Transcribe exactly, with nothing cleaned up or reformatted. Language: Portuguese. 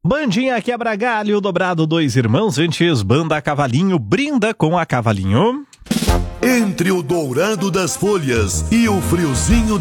Bandinha quebra galho, dobrado dois irmãos antes, banda Cavalinho brinda com a Cavalinho. Entre o dourado das folhas e o friozinho